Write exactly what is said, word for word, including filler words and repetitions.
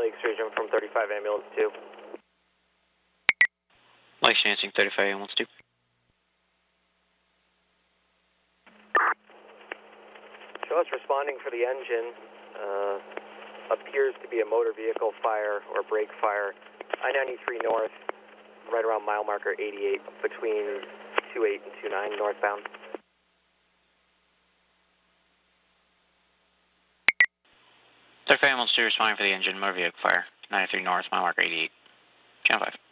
Lakes region from thirty-five ambulance two. Lakes Lansing, thirty-five ambulance two. Show us responding for the engine. Uh, appears to be a motor vehicle fire or brake fire. I ninety-three north, right around mile marker eighty-eight, between two eight and two nine northbound. thirty-five ambulance two responding for the engine, motor vehicle fire. ninety-three north, mile marker eighty-eight. Channel five.